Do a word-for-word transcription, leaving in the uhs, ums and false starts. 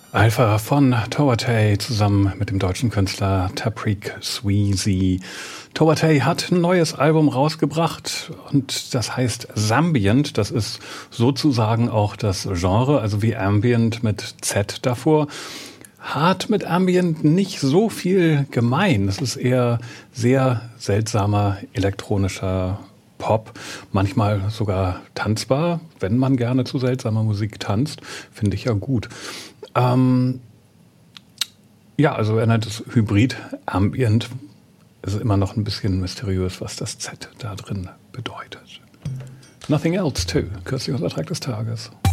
Alpha von Towatay zusammen mit dem deutschen Künstler Tapreek Sweezy. Towatay hat ein neues Album rausgebracht und das heißt Zambient. Das ist sozusagen auch das Genre, also wie Ambient mit Z davor. Hat mit Ambient nicht so viel gemein. Es ist eher sehr seltsamer elektronischer Pop, manchmal sogar tanzbar, wenn man gerne zu seltsamer Musik tanzt, finde ich ja gut. Ähm, ja, also er nennt es Hybrid Ambient. Es ist immer noch ein bisschen mysteriös, was das Z da drin bedeutet. Nothing else too, kürzlich unser Track des Tages.